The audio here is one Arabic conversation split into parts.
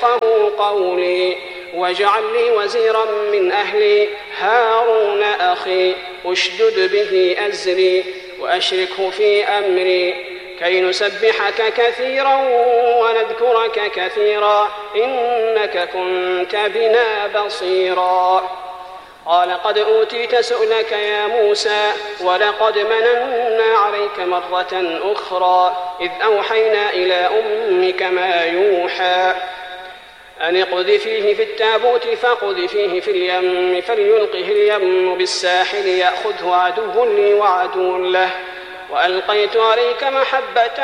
قولي واجعل لي وزيرا من أهلي هارون أخي اشدد به أزري وأشركه في أمري كي نسبحك كثيرا ونذكرك كثيرا إنك كنت بنا بصيرا. قال قد أوتيت سؤلك يا موسى ولقد مننا عليك مرة أخرى إذ أوحينا إلى أمك ما يوحى أن اقذفيه في التابوت فاقذفيه في اليم فليلقه اليم بالساحل يأخذه عدو لي وعدو له وألقيت عليك محبة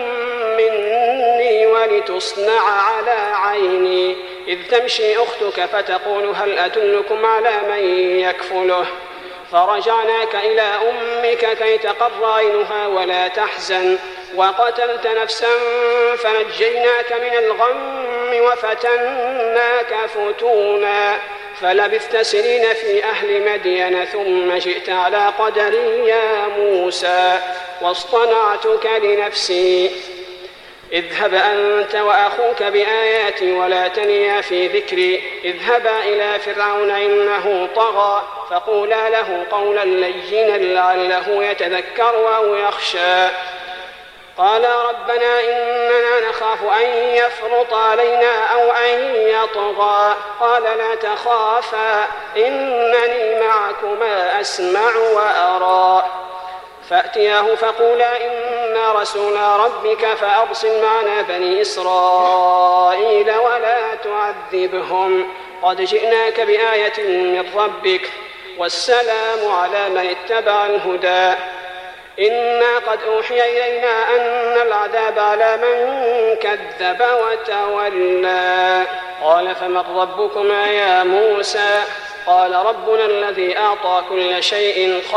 مني ولتصنع على عيني إذ تمشي أختك فتقول هل أدلكم على من يكفله فرجعناك إلى أمك كي تقر عينها ولا تحزن وقتلت نفسا فنجيناك من الغم وفتناك فتونا فلبثت سنين في أهل مدين ثم جئت على قدري يا موسى واصطنعتك لنفسي اذهب أنت وأخوك بآياتي ولا تنيا في ذكري اذهبا إلى فرعون إنه طغى فقولا له قولا لينا لعله يتذكر أو يخشى. قال ربنا إننا نخاف أن يفرط علينا أو أن يطغى قال لا تخافا إنني معكما أسمع وأرى فأتياه فقولا إنا رسول ربك فأرسل معنا بني إسرائيل ولا تعذبهم قد جئناك بآية من ربك والسلام على من اتبع الهدى إنا قد أوحي إلينا أن العذاب على من كذب وتولى. قال فمن ربكما يا موسى قال ربنا الذي أعطى كل شيء